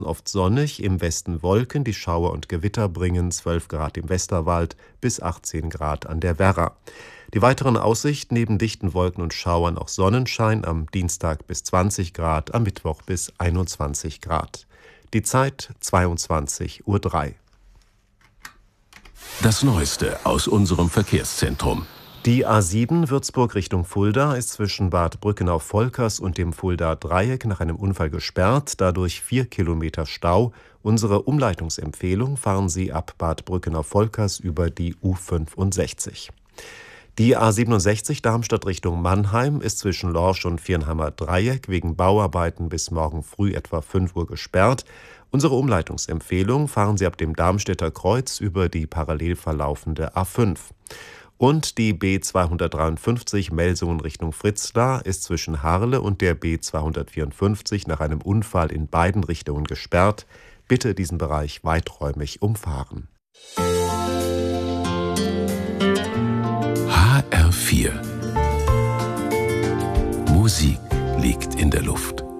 oft sonnig, im Westen Wolken, die Schauer und Gewitter bringen 12 Grad im Westerwald bis 18 Grad an der Werra. Die weiteren Aussichten: neben dichten Wolken und Schauern auch Sonnenschein, am Dienstag bis 20 Grad, am Mittwoch bis 21 Grad. Die Zeit 22:03 Uhr. Das Neueste aus unserem Verkehrszentrum. Die A7 Würzburg Richtung Fulda ist zwischen Bad Brückenau-Volkers und dem Fulda-Dreieck nach einem Unfall gesperrt, dadurch 4 Kilometer Stau. Unsere Umleitungsempfehlung: fahren Sie ab Bad Brückenau-Volkers über die U65. Die A67 Darmstadt Richtung Mannheim ist zwischen Lorsch und Viernheimer Dreieck wegen Bauarbeiten bis morgen früh etwa 5 Uhr gesperrt. Unsere Umleitungsempfehlung: fahren Sie ab dem Darmstädter Kreuz über die parallel verlaufende A5. Und die B253 Melsungen Richtung Fritzlar ist zwischen Harle und der B254 nach einem Unfall in beiden Richtungen gesperrt. Bitte diesen Bereich weiträumig umfahren. HR4 Musik liegt in der Luft.